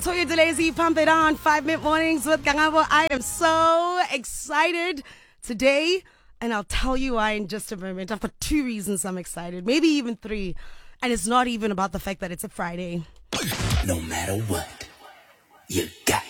Toya Delezi, Pump It On, 5 Minute Mornings with Kangabo. I am so excited today, and I'll tell you why in just a moment. I've got 2 reasons I'm excited, maybe even 3. And it's not even about the fact that it's a Friday. No matter what, you got